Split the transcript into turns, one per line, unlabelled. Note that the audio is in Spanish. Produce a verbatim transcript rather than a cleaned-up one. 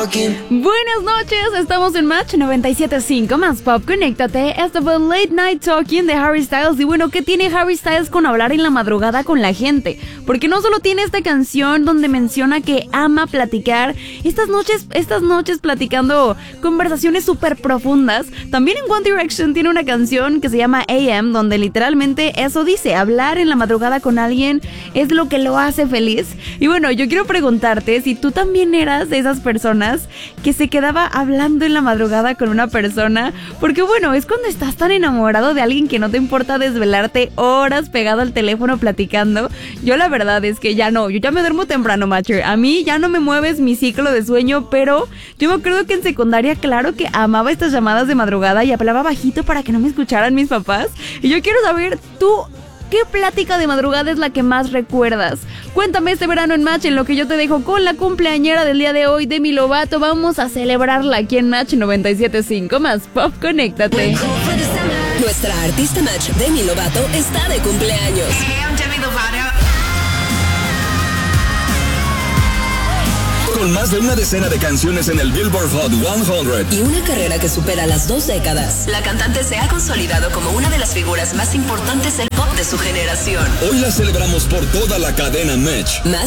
Buenas noches, estamos en Match noventa y siete punto cinco más Pop, conéctate. Esto fue Late Night Talking de Harry Styles. Y bueno, ¿qué tiene Harry Styles con hablar en la madrugada con la gente? Porque no solo tiene esta canción donde menciona que ama platicar estas noches, estas noches platicando conversaciones súper profundas. También en One Direction tiene una canción que se llama A M, donde literalmente eso dice, hablar en la madrugada con alguien es lo que lo hace feliz. Y bueno, yo quiero preguntarte si tú también eras de esas personas que se quedaba hablando en la madrugada con una persona, porque bueno, es cuando estás tan enamorado de alguien que no te importa desvelarte horas pegado al teléfono platicando. Yo la verdad es que ya no, yo ya me duermo temprano, Matcher. A mí ya no me mueves mi ciclo de sueño, pero yo me acuerdo que en secundaria, claro que amaba estas llamadas de madrugada y hablaba bajito para que no me escucharan mis papás. Y yo quiero saber, tú, ¿qué plática de madrugada es la que más recuerdas? Cuéntame este verano en Match, en lo que yo te dejo con la cumpleañera del día de hoy, Demi Lovato. Vamos a celebrarla aquí en Match noventa y siete punto cinco más Pop, conéctate.
Nuestra artista Match, Demi Lovato, está de cumpleaños.
Hey, I'm Demi Lovato.
Con más de una decena de canciones en el Billboard Hot cien
y una carrera que supera las dos décadas, la cantante se ha consolidado como una de las figuras más importantes del pop de su generación.
Hoy la celebramos por toda la cadena Match.
Más